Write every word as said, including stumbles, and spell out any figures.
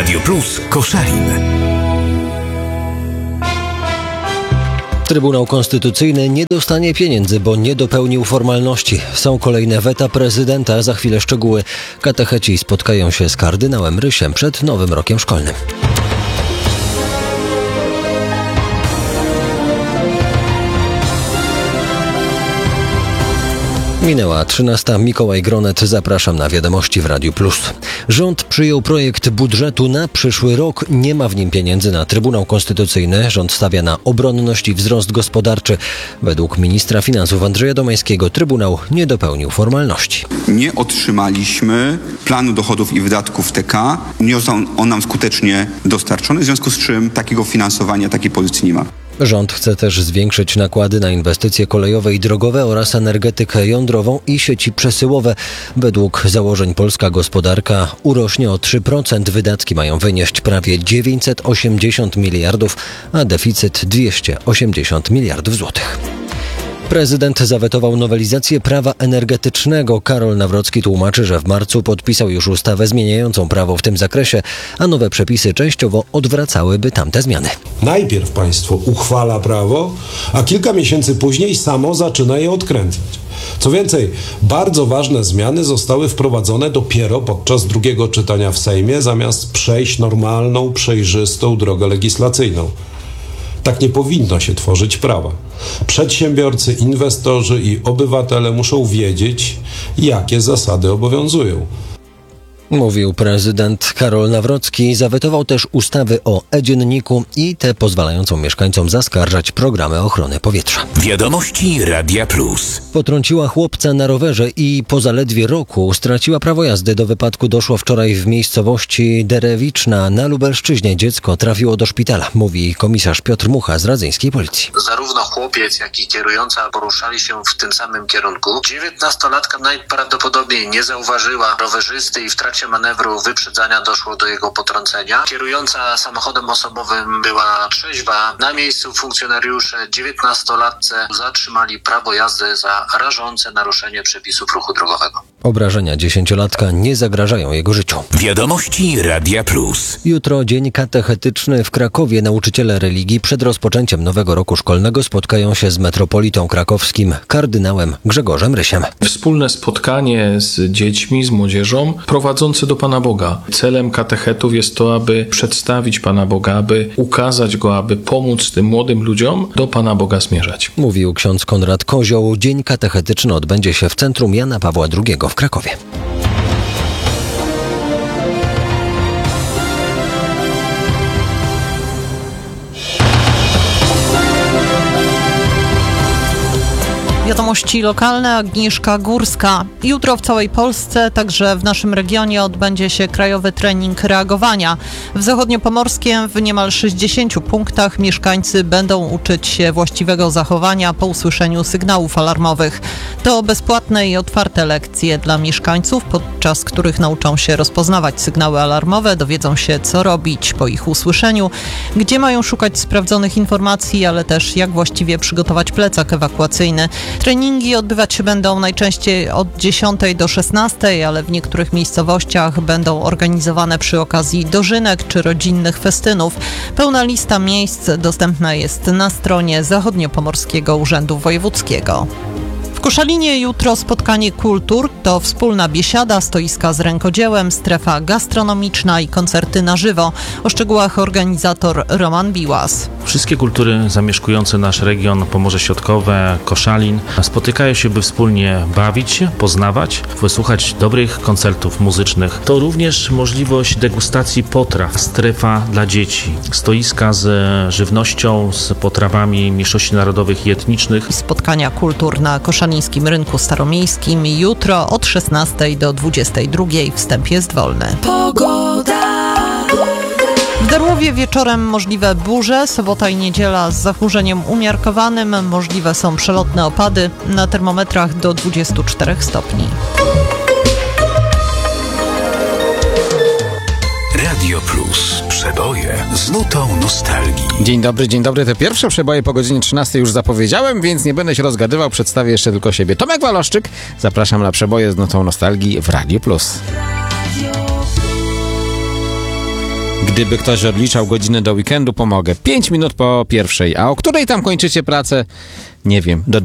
Radio Plus Koszalin. Trybunał Konstytucyjny nie dostanie pieniędzy, bo nie dopełnił formalności. Są kolejne weta prezydenta, za chwilę szczegóły. Katecheci spotkają się z kardynałem Rysiem przed nowym rokiem szkolnym. Minęła trzynasta. Mikołaj Gronet, zapraszam na wiadomości w Radiu Plus. Rząd przyjął projekt budżetu na przyszły rok. Nie ma w nim pieniędzy na Trybunał Konstytucyjny. Rząd stawia na obronność i wzrost gospodarczy. Według ministra finansów Andrzeja Domańskiego Trybunał nie dopełnił formalności. Nie otrzymaliśmy planu dochodów i wydatków T K. Nie został on nam skutecznie dostarczony, w związku z czym takiego finansowania, takiej pozycji nie ma. Rząd chce też zwiększyć nakłady na inwestycje kolejowe i drogowe oraz energetykę jądrową i sieci przesyłowe. Według założeń polska gospodarka urośnie o trzy procent. Wydatki mają wynieść prawie dziewięćset osiemdziesiąt miliardów, a deficyt dwieście osiemdziesiąt miliardów złotych. Prezydent zawetował nowelizację prawa energetycznego. Karol Nawrocki tłumaczy, że w marcu podpisał już ustawę zmieniającą prawo w tym zakresie, a nowe przepisy częściowo odwracałyby tamte zmiany. Najpierw państwo uchwala prawo, a kilka miesięcy później samo zaczyna je odkręcać. Co więcej, bardzo ważne zmiany zostały wprowadzone dopiero podczas drugiego czytania w Sejmie, zamiast przejść normalną, przejrzystą drogę legislacyjną. Tak nie powinno się tworzyć prawa. Przedsiębiorcy, inwestorzy i obywatele muszą wiedzieć, jakie zasady obowiązują. Mówił prezydent Karol Nawrocki. Zawetował też ustawy o e-dzienniku i tę pozwalającą mieszkańcom zaskarżać programy ochrony powietrza. Wiadomości Radia Plus. Potrąciła chłopca na rowerze i po zaledwie roku straciła prawo jazdy. Do wypadku doszło wczoraj w miejscowości Derewiczna na Lubelszczyźnie. Dziecko trafiło do szpitala, mówi komisarz Piotr Mucha z radzyńskiej policji. Zarówno chłopiec, jak i kierująca poruszali się w tym samym kierunku. dziewiętnastolatka najprawdopodobniej nie zauważyła rowerzysty i w trakcie manewru wyprzedzania doszło do jego potrącenia. Kierująca samochodem osobowym była trzeźwa. Na miejscu funkcjonariusze dziewiętnastolatce zatrzymali prawo jazdy za rażące naruszenie przepisów ruchu drogowego. Obrażenia dziesięciolatka nie zagrażają jego życiu. Wiadomości Radia Plus. Jutro dzień katechetyczny w Krakowie. Nauczyciele religii przed rozpoczęciem nowego roku szkolnego spotkają się z metropolitą krakowskim, kardynałem Grzegorzem Rysiem. Wspólne spotkanie z dziećmi, z młodzieżą prowadzące do Pana Boga. Celem katechetów jest to, aby przedstawić Pana Boga, aby ukazać Go, aby pomóc tym młodym ludziom do Pana Boga zmierzać. Mówił ksiądz Konrad Kozioł. Dzień katechetyczny odbędzie się w Centrum Jana Pawła drugiego w Krakowie. Wiadomości lokalne, Agnieszka Górska. Jutro w całej Polsce, także w naszym regionie, odbędzie się krajowy trening reagowania. W Zachodniopomorskiem w niemal sześćdziesięciu punktach mieszkańcy będą uczyć się właściwego zachowania po usłyszeniu sygnałów alarmowych. To bezpłatne i otwarte lekcje dla mieszkańców, podczas których nauczą się rozpoznawać sygnały alarmowe, dowiedzą się, co robić po ich usłyszeniu, gdzie mają szukać sprawdzonych informacji, ale też jak właściwie przygotować plecak ewakuacyjny. Treningi odbywać się będą najczęściej od dziesiątej do szesnastej, ale w niektórych miejscowościach będą organizowane przy okazji dożynek czy rodzinnych festynów. Pełna lista miejsc dostępna jest na stronie Zachodniopomorskiego Urzędu Wojewódzkiego. W Koszalinie jutro spotkanie kultur, to wspólna biesiada, stoiska z rękodziełem, strefa gastronomiczna i koncerty na żywo. O szczegółach organizator Roman Biłas. Wszystkie kultury zamieszkujące nasz region Pomorze Środkowe, Koszalin spotykają się, by wspólnie bawić się, poznawać, wysłuchać dobrych koncertów muzycznych. To również możliwość degustacji potraw, strefa dla dzieci, stoiska z żywnością, z potrawami mniejszości narodowych i etnicznych. Spotkania kultur na Koszalińskim Rynku Staromiejskim jutro od szesnastej do dwudziestej drugiej. Wstęp jest wolny. Pogoda. W Darłowie wieczorem możliwe burze, sobota i niedziela z zachmurzeniem umiarkowanym, możliwe są przelotne opady, na termometrach do dwudziestu czterech stopni. Radio Plus. Przeboje z nutą nostalgii. Dzień dobry, dzień dobry. Te pierwsze przeboje po godzinie trzynastej już zapowiedziałem, więc nie będę się rozgadywał, przedstawię jeszcze tylko siebie. Tomek Waloszczyk, zapraszam na przeboje z nutą nostalgii w Radio Plus. Gdyby ktoś odliczał godziny do weekendu, pomogę. Pięć minut po pierwszej. A o której tam kończycie pracę? Nie wiem. Do